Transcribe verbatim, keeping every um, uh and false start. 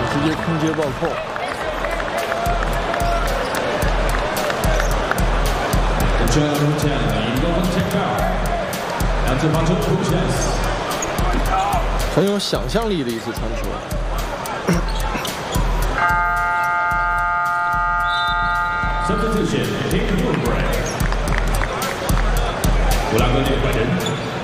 直接空接暴扣。很有想象力的一次传球。 Substitution, King Woodbray. 布拉格内换人。